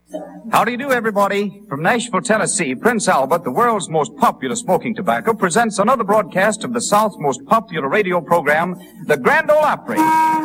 How do you do, everybody? From Nashville, Tennessee, Prince Albert, the world's most popular smoking tobacco, presents another broadcast of the South's most popular radio program, The Grand Ole Opry.